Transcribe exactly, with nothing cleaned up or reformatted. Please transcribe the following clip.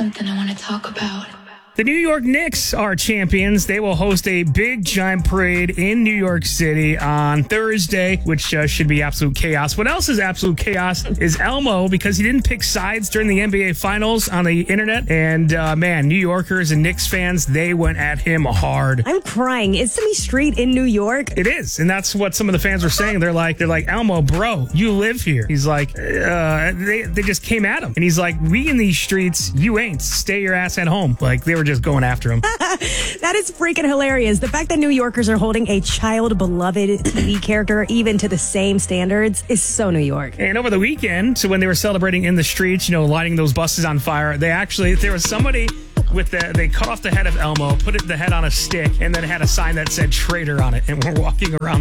something I want to talk about. The New York Knicks are champions. They will host a big giant parade in New York City on Thursday, which uh, should be absolute chaos. What else is absolute chaos is Elmo, because he didn't pick sides during the N B A Finals on the internet. And uh, man, New Yorkers and Knicks fans, they went at him hard. I'm crying. Is Sesame Street in New York? It is, and that's what some of the fans were saying. They're like, they're like, Elmo, bro, you live here. He's like, uh, they they just came at him, and he's like, we in these streets, you ain't. Stay your ass at home. Like they were just going after him. That is freaking hilarious. The fact that New Yorkers are holding a child beloved T V character even to the same standards is so New York. And over the weekend, so when they were celebrating in the streets, you know, lighting those buses on fire, they actually, there was somebody with the, they cut off the head of Elmo, put it, the head on a stick, and then it had a sign that said traitor on it, and we're walking around